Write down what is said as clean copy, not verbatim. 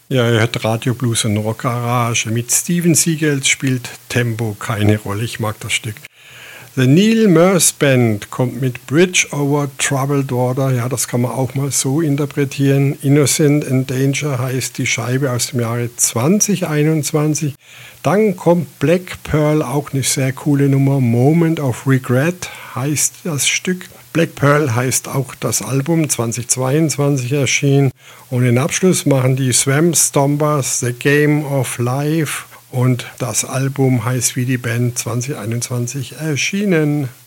Ja, ihr hört Radio Blues und Rock Garage. Mit Steven Seagal spielt Tempo keine Rolle. Ich mag das Stück. The Neil Morse Band kommt mit Bridge Over Troubled Water. Ja, das kann man auch mal so interpretieren. Innocent and Danger heißt die Scheibe aus dem Jahre 2021. Dann kommt Black Pearl, auch eine sehr coole Nummer. Moment of Regret heißt das Stück. Black Pearl heißt auch das Album, 2022 erschienen. Und den Abschluss machen die Swamp Stompers, The Game of Life. Und das Album heißt wie die Band, 2021 erschienen.